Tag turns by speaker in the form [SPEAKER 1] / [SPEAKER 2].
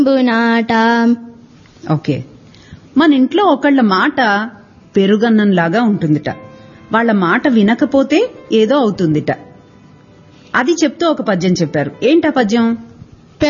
[SPEAKER 1] బునాట.
[SPEAKER 2] Okay. మన ఇంట్లో ఒకళ్ళ మాట పెరుగన్నంలాగా ఉంటుందిట. వాళ్ల మాట వినకపోతే ఏదో అవుతుందిట. అది చెప్తూ ఒక పద్యం చెప్పారు. ఏంటా పద్యం?